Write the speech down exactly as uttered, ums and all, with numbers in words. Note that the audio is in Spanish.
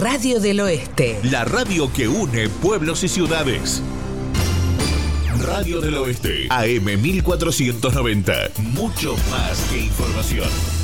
Radio del Oeste. La radio que une pueblos y ciudades. Radio del Oeste, A M mil cuatrocientos noventa. Mucho más que información.